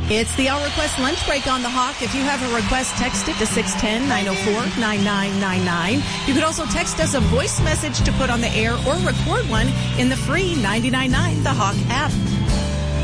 It's the Our Request lunch break on the Hawk. If you have a request, text it to 610-904-9999. You could also text us a voice message to put on the air or record one in the free 99.9 The Hawk app.